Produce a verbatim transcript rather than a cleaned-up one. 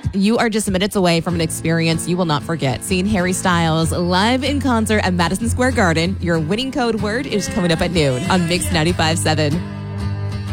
You are just minutes away from an experience you will not forget. Seeing Harry Styles live in concert at Madison Square Garden. Your winning code word is coming up at noon on Mix ninety-five point seven.